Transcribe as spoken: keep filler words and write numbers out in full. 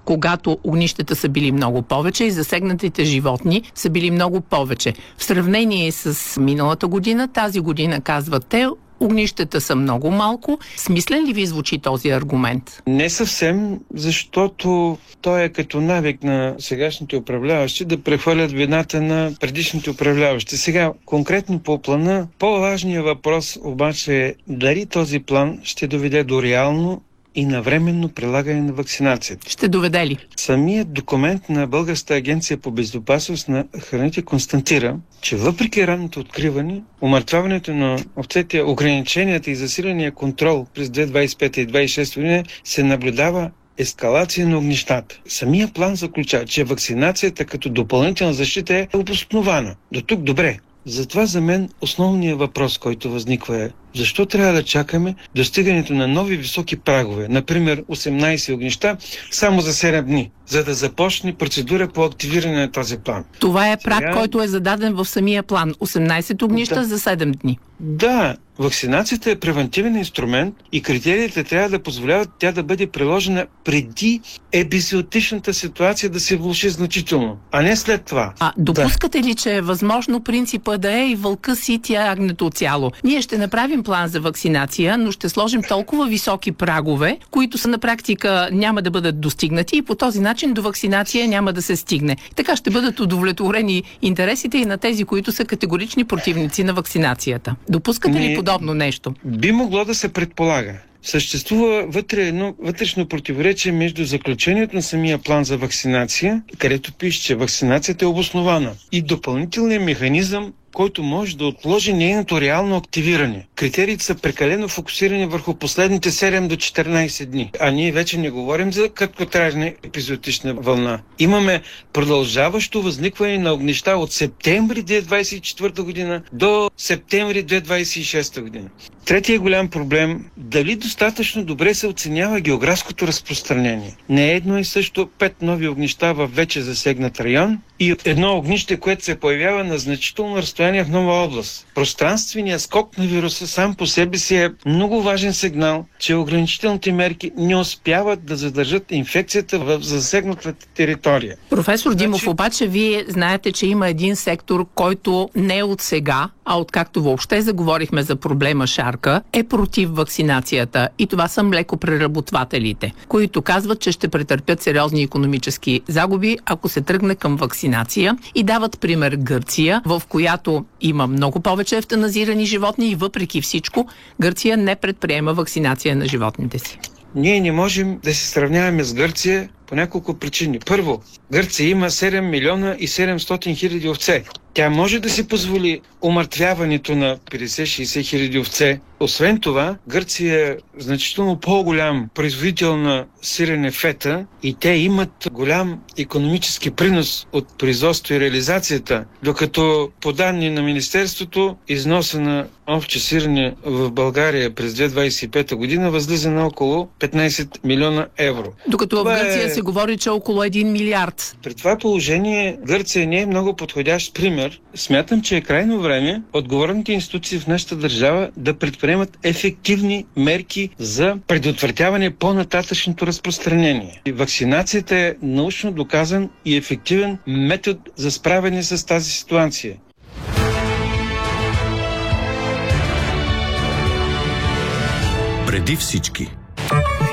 когато огнищата са били много повече и засегнатите животни са били много повече. В сравнение с миналата година, тази година, казват те, огнищата са много малко. Смислен ли ви звучи този аргумент? Не съвсем, защото той е като навик на сегашните управляващи да прехвърлят вината на предишните управляващи. Сега, конкретно по плана, по-важният въпрос обаче е дали този план ще доведе до реално и навременно прилагане на вакцинацията. Ще доведе ли? Самият документ на Българската агенция по безопасност на храните констатира, че въпреки ранното откриване, умъртвяването на овцете, ограниченията и засиления контрол през две хиляди двадесет и пета и две хиляди двадесет и шеста година се наблюдава ескалация на огнищата. Самия план заключава, че вакцинацията като допълнителна защита е обоснована. До тук добре. Затова за мен основният въпрос, който възниква е защо трябва да чакаме достигането на нови високи прагове, например осемнадесет огнища, само за седем дни, за да започне процедура по активиране на този план. Това е праг, Сега... който е зададен в самия план. осемнадесет огнища да. за седем дни. Да, вакцинацията е превентивен инструмент и критериите трябва да позволяват тя да бъде приложена преди епизоотичната ситуация да се влоши значително, а не след това. А допускате да. ли, че е възможно принципа да е и вълка сити, а агнето цяло? Ние ще направим план за вакцинация, но ще сложим толкова високи прагове, които са на практика няма да бъдат достигнати и по този начин до вакцинация няма да се стигне. Така ще бъдат удовлетворени интересите и на тези, които са категорични противници на вакцинацията. Допускате Не, ли подобно нещо? Би могло да се предполага. Съществува вътре едно вътрешно противоречие между заключението на самия план за вакцинация, където пише, че вакцинацията е обоснована, и допълнителният механизъм, който може да отложи нейното реално активиране. Критериите са прекалено фокусирани върху последните седем до четиринадесет дни. А ние вече не говорим за краткотражна епизоотична вълна. Имаме продължаващо възникване на огнища от септември две хиляди двадесет и четвърта година до септември две хиляди двадесет и шеста година. Третия голям проблем – дали достатъчно добре се оценява географското разпространение. Не е едно и също пет нови огнища в вече засегнат район и едно огнище, което се появява на значително разстояние в нова област. Пространственият скок на вируса сам по себе си е много важен сигнал, че ограничителните мерки не успяват да задържат инфекцията в засегнатата територия. Професор Димов, значи... обаче вие знаете, че има един сектор, който не е от сега, а откакто въобще заговорихме за проблема шарка, е против вакцинацията. И това са млекопреработвателите, които казват, че ще претърпят сериозни икономически загуби, ако се тръгне към вакцинация, и дават пример Гърция, в която има много повече евтаназирани животни и въпреки всичко Гърция не предприема вакцинация на животните си. Ние не можем да се сравняваме с Гърция по няколко причини. Първо, Гърция има седем милиона и седемстотин хиляди овце. Тя може да си позволи умъртвяването на петдесет-шейсет хиляди овце. Освен това, Гърция е значително по-голям производител на сирене фета и те имат голям икономически принос от производство и реализацията, докато по данни на Министерството износа на овче сирене в България през две хиляди двадесет и пета година възлиза на около петнадесет милиона евро. Докато това в Гърция е... се говори, че около един милиард. При това положение Гърция не е много подходящ пример. Смятам, че е крайно време отговорните институции в нашата държава да предприемат ефективни мерки за предотвратяване по-нататъчното разпространение. Вакцинацията е научно доказан и ефективен метод за справяне с тази ситуация. Преди всички.